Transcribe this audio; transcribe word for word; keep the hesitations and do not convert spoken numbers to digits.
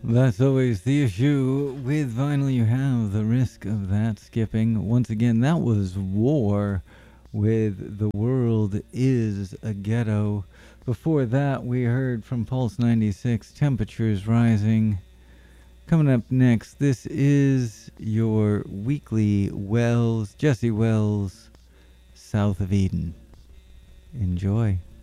That's always the issue with vinyl. You have the risk of that skipping. Once again, that was War with The World is a Ghetto. Before that, we heard from Pulse ninety-six, Temperatures Rising. Coming up next, this is your weekly Wells, Jesse Wells, South of Eden. Enjoy.